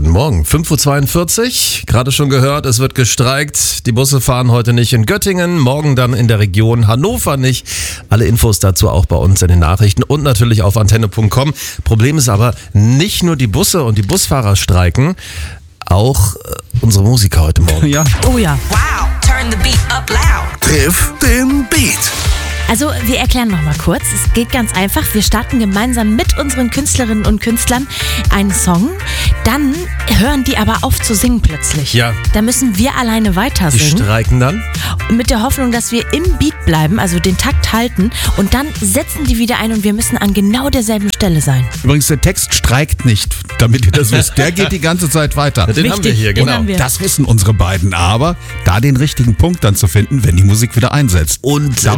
Guten Morgen, 5.42 Uhr, gerade schon gehört, es wird gestreikt. Die Busse fahren heute nicht in Göttingen, morgen dann in der Region Hannover nicht. Alle Infos dazu auch bei uns in den Nachrichten und natürlich auf antenne.com. Problem ist aber, nicht nur die Busse und die Busfahrer streiken, auch unsere Musiker heute Morgen. Ja. Oh ja. Wow, turn the beat up loud. Triff den Beat. Also wir erklären nochmal kurz. Es geht ganz einfach. Wir starten gemeinsam mit unseren Künstlerinnen und Künstlern einen Song. Dann hören die aber auf zu singen plötzlich. Ja. Da müssen wir alleine weiter Die singen. streiken dann? Mit der Hoffnung, dass wir im Beat bleiben, also den Takt halten. Und dann setzen die wieder ein und wir müssen an genau derselben Stelle sein. Übrigens, der Text streikt nicht, damit ihr das wisst. Der geht die ganze Zeit weiter. Den haben wir hier, den genau. haben wir. Das wissen unsere beiden, aber da den richtigen Punkt dann zu finden, wenn die Musik wieder einsetzt. Und darum